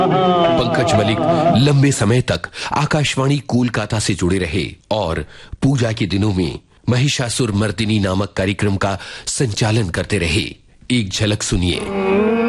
पंकज मलिक लंबे समय तक आकाशवाणी कोलकाता से जुड़े रहे और पूजा के दिनों में महिषासुर मर्दिनी नामक कार्यक्रम का संचालन करते रहे। एक झलक सुनिए।